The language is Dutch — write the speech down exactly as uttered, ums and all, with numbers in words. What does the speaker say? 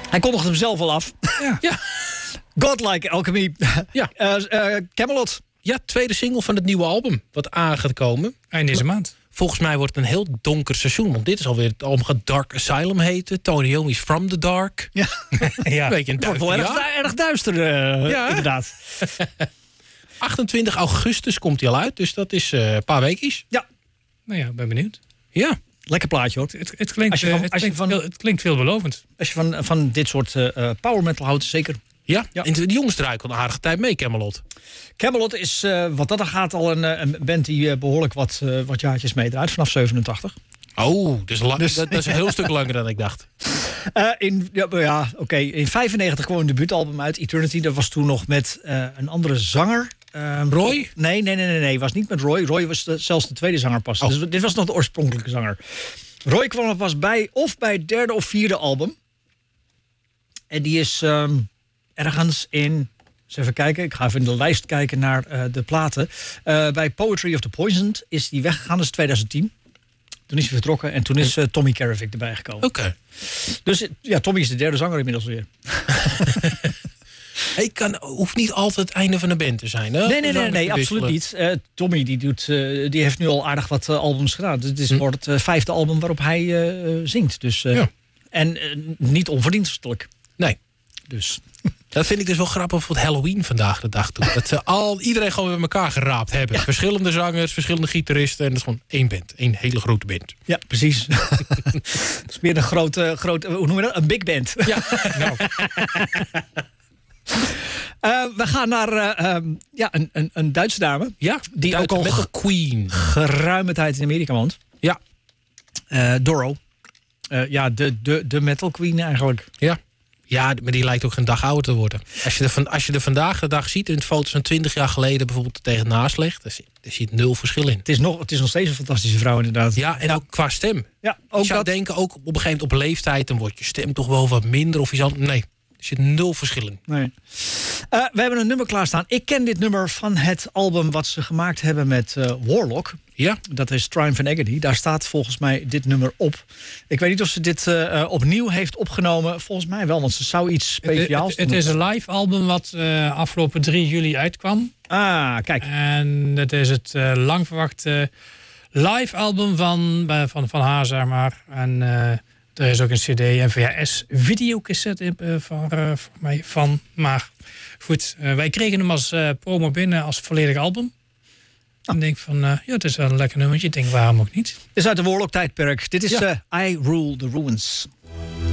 Hij kondigde hem zelf al af. Ja. Ja. Godlike Alchemy. Ja. Uh, uh, Camelot. Ja, tweede single van het nieuwe album. Wat aan gaat komen. Eind deze maand. Volgens mij wordt het een heel donker seizoen. Want dit is alweer het album gaat Dark Asylum heten. Tony Iommi's From the Dark. Ja. ja. Een beetje een Het wordt wel duister erg, jaar. erg duister, uh, Ja. inderdaad. achtentwintig augustus komt hij al uit. Dus dat is uh, een paar weekjes. Ja. Nou ja, ben benieuwd. Ja. Lekker plaatje, hoor. Het, het, klinkt, Als je van- uh, het, als je klinkt, van- veel, het klinkt veelbelovend. Als je van, van dit soort uh, power metal houdt, zeker. Ja. Ja. En de jongens draaien al een aardige tijd mee, Camelot. Camelot is, uh, wat dat er gaat, al een, uh, een band die uh, behoorlijk wat, uh, wat jaartjes meedraait. Vanaf zevenentachtig. Oh, dus la- Dus- dat, dat is een heel stuk langer dan ik dacht. Uh, in ja, ja oké. Okay. In vijfennegentig kwam een debuutalbum uit, Eternity. Dat was toen nog met uh, een andere zanger. Uh, Roy? Nee, nee, nee, nee, nee. Was niet met Roy. Roy was de, zelfs de tweede zanger pas. Oh. Dus dit was nog de oorspronkelijke zanger. Roy kwam er pas bij, of bij het derde of vierde album. En die is um, ergens in... Eens even kijken. Ik ga even in de lijst kijken naar uh, de platen. Uh, bij Poetry of the Poisoned is die weggegaan. Dat is twintig tien. Toen is hij vertrokken en toen is uh, Tommy Karavik erbij gekomen. Oké. Okay. Dus ja, Tommy is de derde zanger inmiddels weer. Hey, kan, hoeft niet altijd het einde van de band te zijn, hè? Nee, nee, nee, Zangers nee, te absoluut wisselen. niet. Uh, Tommy die doet, uh, die heeft nu al aardig wat uh, albums gedaan. Dit is Hm. wordt het uh, vijfde album waarop hij uh, zingt. Dus, uh, Ja. En uh, niet onverdienstelijk. Nee. Dus. Dat vind ik dus wel grappig voor het Halloween vandaag de dag toe. Dat ze al iedereen gewoon bij elkaar geraapt hebben. Ja. Verschillende zangers, verschillende gitaristen. En dat is gewoon één band. Één hele grote band. Ja, precies. Het is meer een grote, grote, hoe noem je dat? Een big band. Ja, nou. Uh, we gaan naar uh, um, ja, een, een, een Duitse dame. Ja, die ook al Metal Queen. geruime tijd in Amerika woont. Ja. Uh, Doro. Uh, ja, de, de, de metal queen eigenlijk. Ja. Ja, maar die lijkt ook geen dag ouder te worden. Als je er, van, als je er vandaag de dag ziet, in foto's van twintig jaar geleden bijvoorbeeld tegen naast legt, daar zit, daar zit nul verschil in. Het is, nog, het is nog steeds een fantastische vrouw inderdaad. Ja, en ja. ook qua stem. Ja, Ook ook je zou dat. denken, ook op een gegeven moment op leeftijd, dan wordt je stem toch wel wat minder of iets anders. Nee, er zit nul verschil in. Nee. Uh, we hebben een nummer klaarstaan. Ik ken dit nummer van het album wat ze gemaakt hebben met uh, Warlock. Ja. Dat is Triumph and Agony. Daar staat volgens mij dit nummer op. Ik weet niet of ze dit uh, opnieuw heeft opgenomen. Volgens mij wel, want ze zou iets speciaals Het, het, het is een live album wat uh, afgelopen drie juli uitkwam. Ah, kijk. En dat is het uh, lang verwachte live album van, van, van haar, zeg maar. En uh, er is ook een cd en V H S videocassette uh, voor, uh, voor mij van. Maar goed, uh, wij kregen hem als uh, promo binnen als volledig album. En ik denk van, uh, ja, het is wel een lekker nummertje. Ik denk, waarom ook niet? Het is uit de Warlock tijdperk. Dit is Ja. uh, I Rule the Ruins.